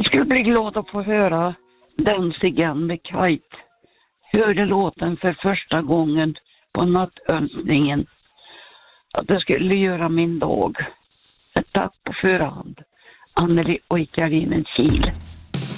skulle bli glad att få höra Danzigen med Kite. Hörde låten för första gången på nattönskningen. Att det skulle göra min dag. Ett tack på förhand. Anneli och Karinen Kil.